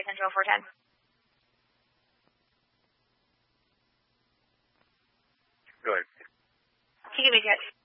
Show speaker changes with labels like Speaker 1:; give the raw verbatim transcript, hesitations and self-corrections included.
Speaker 1: Central four ten.
Speaker 2: Go ahead.
Speaker 1: Can you give me a